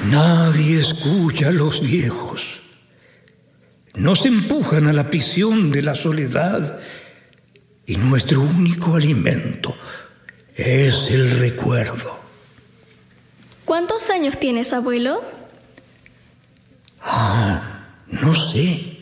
Nadie escucha a los viejos. Nos empujan a la prisión de la soledad y nuestro único alimento es el recuerdo. ¿Cuántos años tienes, abuelo? No sé.